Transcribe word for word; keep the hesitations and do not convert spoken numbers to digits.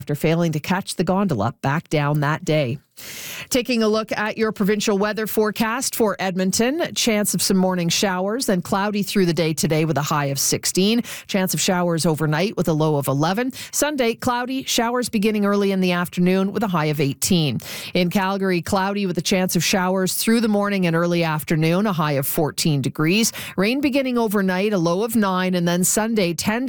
after failing to catch the gondola back down that day. Taking a look at your provincial weather forecast for Edmonton, chance of some morning showers, then cloudy through the day today with a high of sixteen. Chance of showers overnight with a low of eleven. Sunday, cloudy, showers beginning early in the afternoon with a high of eighteen. In Calgary, cloudy with a chance of showers through the morning and early afternoon, a high of fourteen degrees. Rain beginning overnight, a low of nine, and then Sunday, ten